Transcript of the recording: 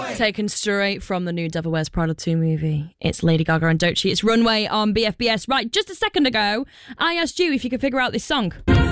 Taken straight from the new Devil Wears Prada 2 movie. It's Lady Gaga and Doechii. It's Runway on BFBS. Right, just a second ago, I asked you if you could figure out this song.